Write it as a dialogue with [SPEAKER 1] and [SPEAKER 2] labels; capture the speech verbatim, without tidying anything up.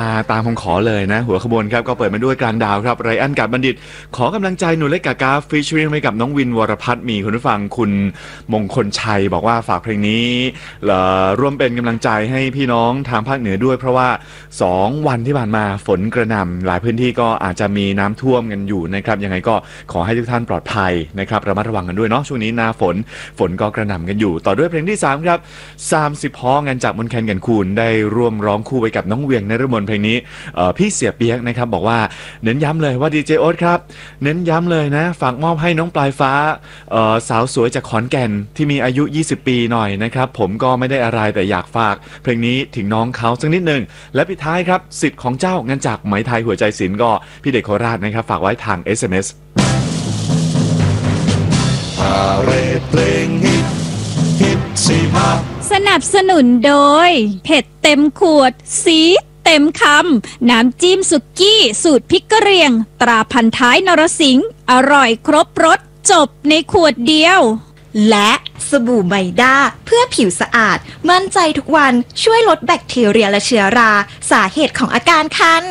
[SPEAKER 1] ตามคำขอเลยนะหัวขบวนครับก็เปิดมาด้วยการดาวครับไรอันกาดบัณฑิตขอกำลังใจหนูเล็กกากาฟีเจอริ่งไปกับน้องวินวรพัฒน์มีคุณผู้ฟังคุณมงคลชัยบอกว่าฝากเพลงนี้ร่วมเป็นกำลังใจให้พี่น้องทางภาคเหนือด้วยเพราะว่าสองวันที่ผ่านมาฝนกระหน่ำหลายพื้นที่ก็อาจจะมีน้ำท่วมกันอยู่นะครับยังไงก็ขอให้ทุกท่านปลอดภัยนะครับระมัดระวังกันด้วยเนาะช่วงนี้หน้าฝนฝนก็กระหน่ำกันอยู่ต่อด้วยเพลงที่สามครับสามสิบพ้องกันจากมนแคนกันคูณได้ร่วมร้องคู่ไปกับน้องเวียงนฤมลเพลงนี้พี่เสียเปียกนะครับบอกว่าเน้นย้ำเลยว่าดีเจโอ๊ตครับเน้นย้ำเลยนะฝากมอบให้น้องปลายฟ้าสาวสวยจากขอนแก่นที่มีอายุยี่สิบปีหน่อยนะครับผมก็ไม่ได้อะไรแต่อยากฝากเพลงนี้ถึงน้องเขาสักนิดนึงและปิดท้ายครับสิทธิ์ของเจ้างันจากไหมไทยหัวใจศิลป์ก็พี่เด็กโคราชนะครับฝากไว้ทาง เอส เอ็ม เอส
[SPEAKER 2] พาเรดเพลงฮิตฮิตสี่ภาค
[SPEAKER 3] สนับสนุนโดยเผ็ดเต็มขวดซีดเต็มคำน้ำจิ้มสุกี้สูตรพริกกะเหรี่ยงตราพันท้ายนรสิงห์อร่อยครบรสจบในขวดเดียว
[SPEAKER 4] และสบู่ไมด้าเพื่อผิวสะอาดมั่นใจทุกวันช่วยลดแบคทีเรียและเชื้อราสาเหตุของอาการคัน